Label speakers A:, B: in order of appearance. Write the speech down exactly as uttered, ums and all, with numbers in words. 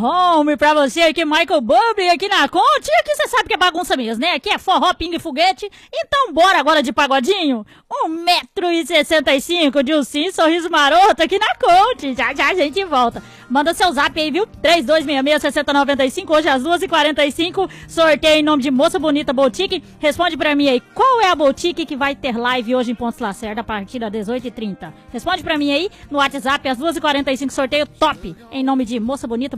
A: home pra você aqui, Michael Bublé, aqui na Conte. E aqui você sabe que é bagunça mesmo, né? Aqui é forró, pingue e foguete. Então bora agora de pagodinho. Um metro e sessenta e cinco de um sim, sorriso maroto aqui na Conte. Já já a gente volta. Manda seu zap aí, viu? três dois seis seis, seis zero nove cinco, hoje às duas e quarenta e cinco. Sorteio em nome de Moça Bonita Boutique. Responde pra mim aí, qual é a boutique que vai ter live hoje em Pontes Lacerda a partir das dezoito e trinta? Responde pra mim aí no WhatsApp às duas e quarenta e cinco, sorteio top. Em nome de Moça Bonita